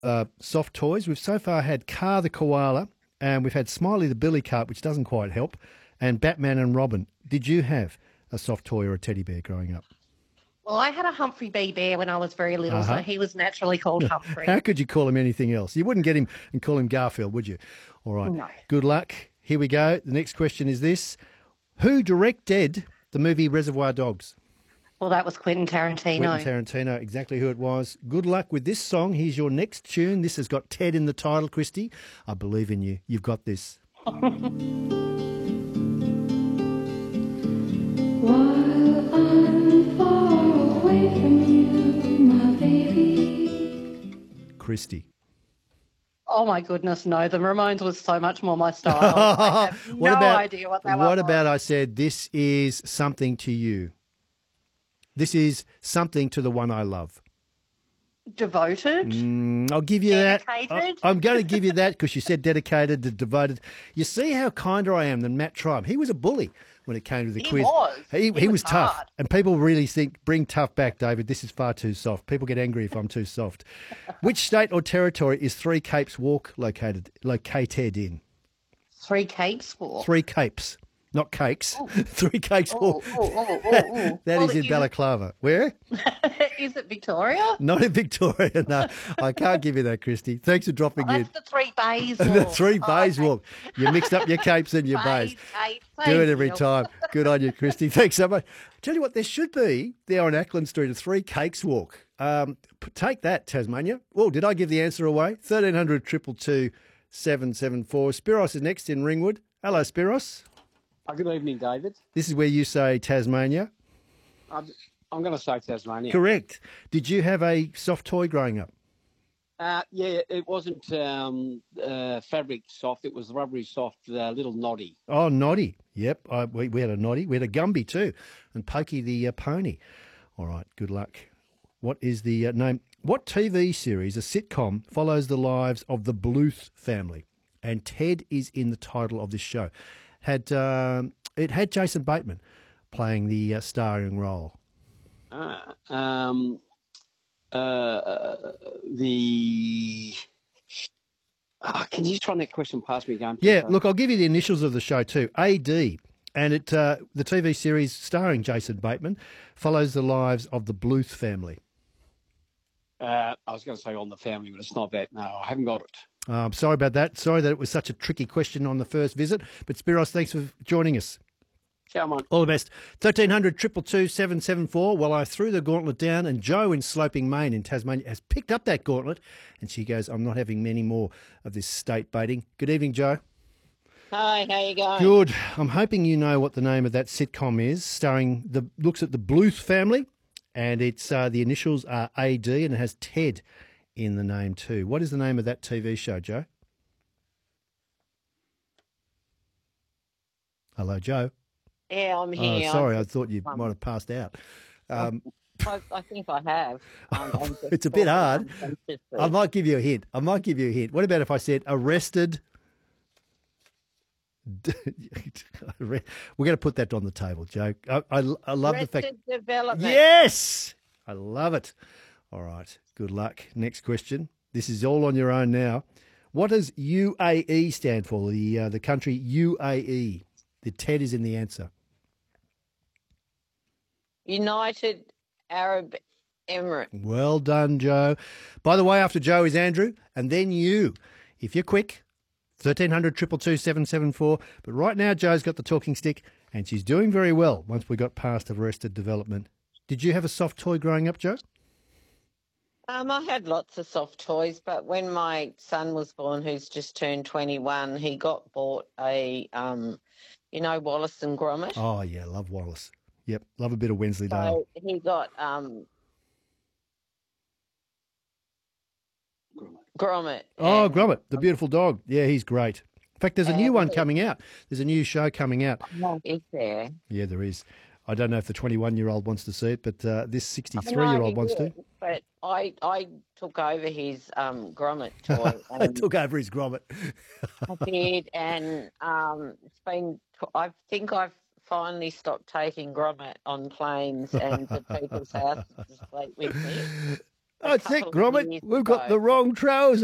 soft toys. We've so far had Car the koala, and we've had Smiley the billy cart, which doesn't quite help, and Batman and Robin. Did you have a soft toy or a teddy bear growing up? Well, I had a Humphrey B. Bear when I was very little, so Uh-huh. he was naturally called How Humphrey. could you call him anything else? You wouldn't get him and call him Garfield, would you? All right. No. Good luck. Here we go. The next question is this. Who directed the movie Reservoir Dogs? Well, that was Quentin Tarantino. Quentin Tarantino, exactly who it was. Good luck with this song. Here's your next tune. This has got Ted in the title, Christy. I believe in you. You've got this. While I'm far away from you, my baby. Christy. Oh, my goodness, no. The Ramones was so much more my style. I have no idea what that What was. about I said, this is something to you? This is something to the one I love. Devoted? I'll give you Dedicated? that. I'm going to give you that because you said dedicated to devoted. You see how kinder I am than Matt Tribe. He was a bully when it came to the He quiz. was. He He was was tough. hard. And people really think, bring tough back, David. This is far too soft. People get angry if I'm too soft. Which state or territory is Three Capes Walk located in? Three Capes Walk. Three Capes, not cakes. Three Capes Walk. Oh. That Well, is in Balaclava. Where? Is it Victoria? Not in Victoria, no. I can't give you that, Christy. Thanks for dropping in. That's the Three Bays The Walk. Three Oh, Bays okay. Walk. You mixed up your capes and your bays. Capes. Do it every Thank you. time. Good on you, Christy. Thanks so much. Tell you what, there should be there on Ackland Street a Three Cakes Walk. Take that, Tasmania. Oh, did I give the answer away? 1300 222 774. Spiros is next in Ringwood. Hello, Spiros. Good evening, David. This is where you say Tasmania. I'm going to say Tasmania. Correct. Did you have a soft toy growing up? Yeah, it wasn't fabric soft. It was rubbery soft, little noddy. Oh, Noddy. Yep, we had a Noddy. We had a Gumby too, and Pokey the pony. All right, good luck. What is the name? What TV series, a sitcom, follows the lives of the Bluth family? And Ted is in the title of this show. It had Jason Bateman playing the starring role. The can you try that question past me again? Yeah, look, I'll give you the initials of the show too. AD. And the TV series starring Jason Bateman follows the lives of the Bluth family. I was going to say On the Family, but it's not that. No, I haven't got it. Sorry about that. Sorry that it was such a tricky question on the first visit. But Spiros, thanks for joining us. Come on. All the best. 1300 222 774. Well, I threw the gauntlet down, and Jo in Sloping Main in Tasmania has picked up that gauntlet, and she goes, I'm not having many more of this state baiting. Good evening, Jo. Hi, how you going? Good. I'm hoping you know what the name of that sitcom is, looks at the Bluth family, and it's the initials are AD, and it has Ted in the name too. What is the name of that TV show, Jo? Hello, Jo. Yeah, I'm here. Oh, sorry, I thought you might have passed out. I think I have. It's a bit hard. I might give you a hint. What about if I said arrested? We're going to put that on the table, Jo. I love the fact. Arrested Development. Yes, I love it. All right, good luck. Next question. This is all on your own now. What does UAE stand for? The country UAE. The Ted is in the answer. United Arab Emirates. Well done, Jo. By the way, after Jo is Andrew, and then you. If you're quick, 1300 222 774. But right now, Jo's got the talking stick, and she's doing very well once we got past Arrested Development. Did you have a soft toy growing up, Jo? I had lots of soft toys, but when my son was born, who's just turned 21, he got bought a, Wallace and Gromit. Oh, yeah, love Wallace. Yep, love a bit of Wensleydale. So he got Gromit. Oh, and- Gromit, the beautiful dog. Yeah, he's great. In fact, there's a new one coming out. There's a new show coming out. Is there? Yeah, there is. I don't know if the 21-year-old wants to see it, but this 63-year-old wants to. But I took over his Gromit toy. I took over his Gromit. I did, and it's been. I think I've finally stopped taking Gromit on planes and to people's houses to sleep with me. That's it, couple of Gromit. years We've got ago. the wrong trousers.